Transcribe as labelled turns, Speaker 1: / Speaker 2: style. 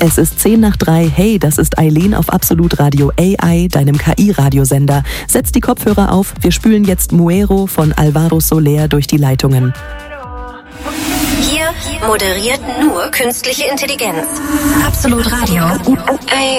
Speaker 1: Es ist 2:10. Hey, das ist Eileen auf Absolut Radio AI, deinem KI-Radiosender. Setz die Kopfhörer auf, wir spülen jetzt Muero von Alvaro Soler durch die Leitungen.
Speaker 2: Hier moderiert nur künstliche Intelligenz. Absolut Radio.